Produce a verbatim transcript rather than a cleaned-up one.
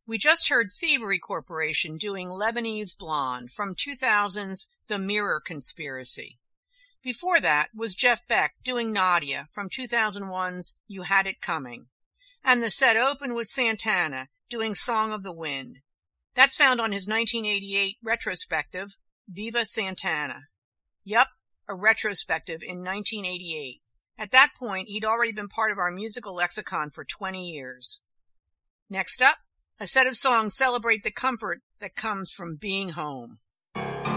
We just heard Thievery Corporation doing Lebanese Blonde from two thousand's The Mirror Conspiracy. Before that was Jeff Beck doing Nadia from two thousand one's You Had It Coming. And the set opened with Santana doing Song of the Wind. That's found on his nineteen eighty-eight retrospective, Viva Santana. Yup, a retrospective in nineteen eighty-eight. At that point, he'd already been part of our musical lexicon for twenty years. Next up, a set of songs celebrate the comfort that comes from being home.